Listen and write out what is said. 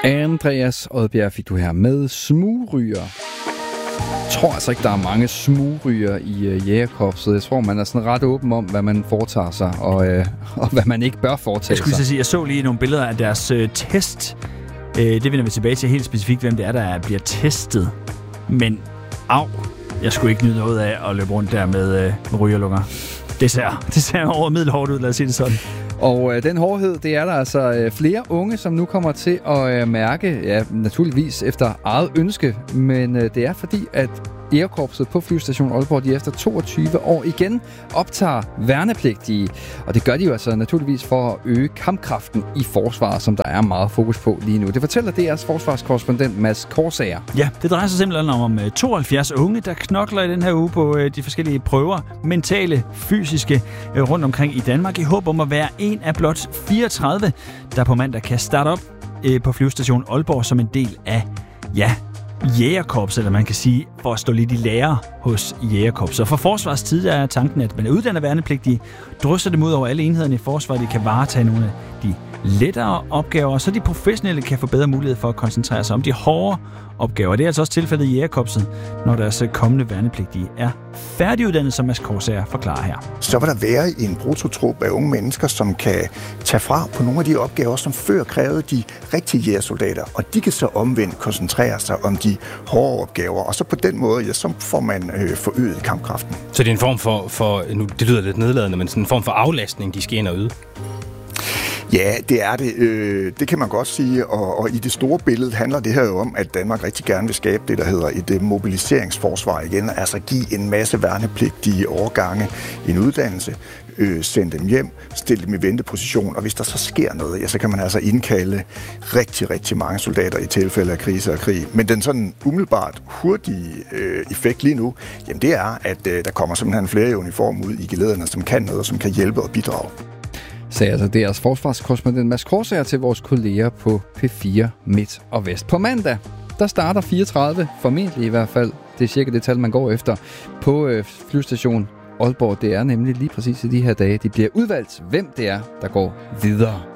Andreas Odbjerg fik du her med smugryger. Jeg tror altså ikke, der er mange smugryger i jægerkorpset. Jeg tror, man er sådan ret åben om, hvad man foretager sig, og hvad man ikke bør foretage sig. Jeg så lige nogle billeder af deres test. Det vender vi tilbage til helt specifikt, hvem det er, der bliver testet. Men jeg skulle ikke nyde noget af at løbe rundt der med rygerlunger. Det ser over middelhårdt ud, lad os sige det sådan. Og den hårdhed, det er der altså flere unge, som nu kommer til at mærke, ja, naturligvis efter eget ønske, men det er fordi, at Jægerkorpset på Flyvestation Aalborg, de efter 22 år igen optager værnepligtige. Og det gør de jo altså naturligvis for at øge kampkraften i forsvaret, som der er meget fokus på lige nu. Det fortæller DR's forsvarskorrespondent Mads Korsager. Ja, det drejer sig simpelthen om 72 unge, der knokler i den her uge på de forskellige prøver, mentale, fysiske, rundt omkring i Danmark, i håb om at være en af blot 34, der på mandag kan starte op på Flyvestation Aalborg som en del af, jægerkorps, eller man kan sige, for at stå lidt i lære hos jægerkorps. Og for forsvarets tid er tanken, at man er uddannet værnepligtige, drysser dem ud over alle enhederne i forsvaret, de kan varetage nogle af de lettere opgaver, så de professionelle kan få bedre mulighed for at koncentrere sig om de hårde opgaver. Det er altså også tilfældet i jægerkorpset, når deres kommende værnepligtige er færdiguddannet, som Mads Korsager forklarer her. Så vil der være en brutotrup af unge mennesker, som kan tage fra på nogle af de opgaver, som før krævede de rigtige jægersoldater, og de kan så omvendt koncentrere sig om de hårde opgaver, og så på den måde, så får man forøget kampkraften. Så det er en form for nu det lyder lidt nedladende, men sådan en form for aflastning, de skal ind og yde? Ja, det er det. Det kan man godt sige, og i det store billede handler det her jo om, at Danmark rigtig gerne vil skabe det, der hedder et mobiliseringsforsvar igen, altså give en masse værnepligtige årgange en uddannelse, sende dem hjem, stille dem i venteposition, og hvis der så sker noget, ja, så kan man altså indkalde rigtig, rigtig mange soldater i tilfælde af krise og krig. Men den sådan umiddelbart hurtige effekt lige nu, jamen det er, at der kommer simpelthen flere i uniform ud i gelederne, som kan noget, som kan hjælpe og bidrage. Sagde altså deres forsvarskorrespondent Mads Korsager til vores kolleger på P4 Midt og Vest. På mandag, der starter 34, formentlig i hvert fald, det er cirka det tal, man går efter, på Flyvestation Aalborg. Det er nemlig lige præcis i de her dage, de bliver udvalgt, hvem det er, der går videre.